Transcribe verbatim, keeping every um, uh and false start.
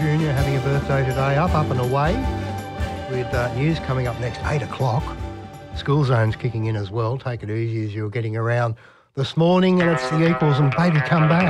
Junior having a birthday today. Up, up and away with uh, news coming up next, eight o'clock. School zone's kicking in as well. Take it easy as you're getting around this morning, and it's the Equals and Baby Come Back.